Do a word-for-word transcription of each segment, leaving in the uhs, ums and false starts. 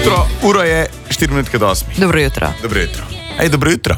jutro, ura je štiri minutke do osmih. Dobro jutro. Dobro jutro. Ej, dobro jutro.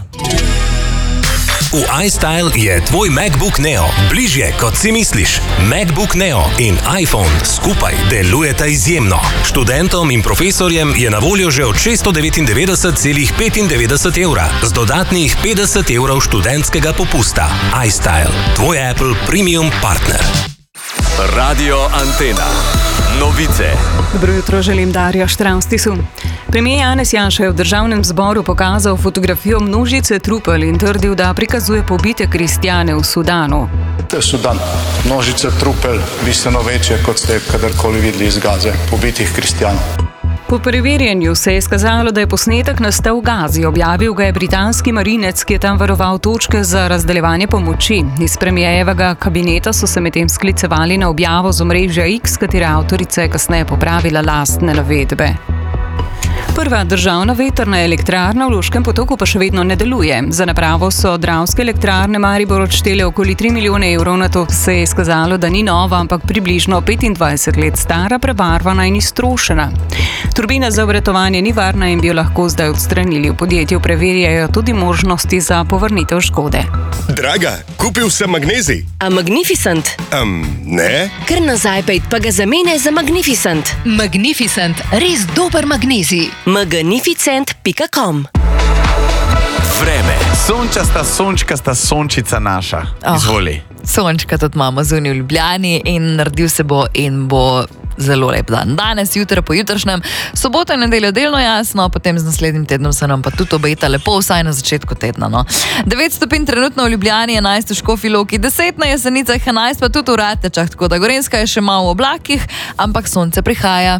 V iStyle je tvoj MacBook Neo bližje, kot si misliš. MacBook Neo in iPhone skupaj delujeta izjemno. Študentom in profesorjem je na voljo že od šeststo devetindevetdeset celih petindevetdeset evra z dodatnih petdeset evrov študentskega popusta. iStyle, tvoj Apple Premium partner. Radio Antena. Novice. Dobro jutro, želim Darja Štravstisu. Premijer Janez Janša je v državnem zboru pokazal fotografijo množice trupel in trdil, da prikazuje pobite kristjane v Sudanu. To je Sudan. Množice trupel bistveno večje, kot ste kadarkoli videli iz Gaze, pobitih kristjanov. Po preverjanju se je izkazalo, da je posnetek nastal v Gazi. Objavil ga je britanski marinec, ki je tam varoval točke za razdeljevanje pomoči. Iz premijejevega kabineta so se medtem sklicevali na objavo z omrežja X, katere avtorica je kasneje popravila lastne navedbe. Prva državna vetrna elektrarna v Loškem potoku pa še vedno ne deluje. Za napravo so Dravske elektrarne Maribor odštele okoli tri milijone evrov, nato se je izkazalo, da ni nova, ampak približno petindvajset let stara, prebarvana in iztrošena. Turbina za obratovanje ni varna in bi jo lahko zdaj odstranili. V podjetju preverjajo tudi možnosti za povrnitev škode. Draga, kupil sem magnezij. A Magnificent? Um, ne? Ker nazaj pejt pa ga zamene za Magnificent. Magnificent, res dober magnezij. magnificent pika com. Vreme. Sončasta, sončkasta, sončica naša. Oh. Izvoli. Sončka tudi imamo zunaj v Ljubljani in naredil se bo in bo zelo lep dan. Danes, jutro, pojutrišnjem, sobota in nedelja delno jasno, potem z naslednjim tednom se nam pa tudi obeta lepo, vsaj na začetku tedna. No. devet stopinj trenutno v Ljubljani, enajst v Škofji Loki, deset na Jesenicah, enajst pa tudi v Ratečah, tako da Gorenjska je še malo v oblakih, ampak sonce prihaja.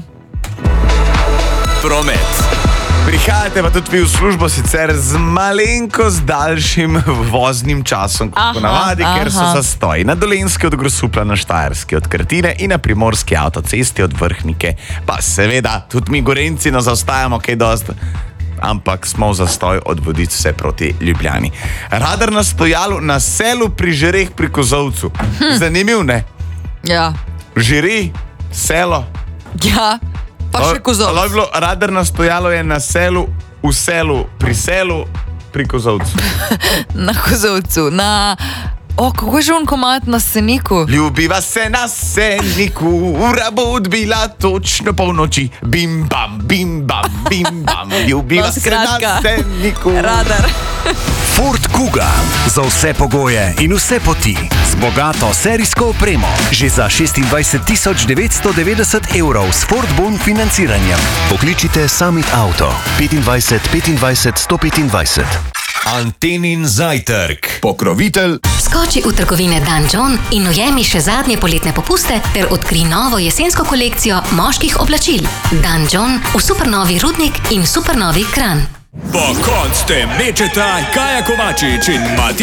Promet. Prihajate pa tudi vi v službo sicer z malenkost daljšim voznim časom, kot Aha, ponavadi, ker so aha. zastoji na Dolenjski od Grosuplja, na Štajerski od Krtine in na Primorski avtocesti od Vrhnike. Pa seveda, tudi mi Gorenjci ne zaostajamo kaj dosti, ampak smo v zastoj od Vodic vse proti Ljubljani. Radar na stojalu na Selu pri Žireh pri Kozovcu. Hm. Zanimiv, ne? Ja. Žiri, selo. Ja. Pa še Kozovc. Ali je bilo radar na stojalo je na selu, v selu, pri selu, pri Kozovcu. Na Kozovcu, na... O, kako je že on komad na Seniku? Ljubiva se na Seniku, ura bo odbila točno polnoči. Bim bam, bim bam, bim bam, ljubiva No, se skratka, na Seniku. Radar. Ford Kuga. Za vse pogoje in vse poti. Z bogato serijsko opremo. Že za šestindvajset tisoč devetsto devetdeset evrov s Ford Bon financiranjem. Pokličite Summit Auto. petindvajset petindvajset sto petindvajset. Antenin zajtrk. Pokrovitelj. Skoči v trgovine Dan John in ujemi še zadnje poletne popuste ter odkri novo jesensko kolekcijo moških oblačil. Dan John v supernovi Rudnik in supernovi Kranj. Po konc te mečeta Kaja Kovačič in Mati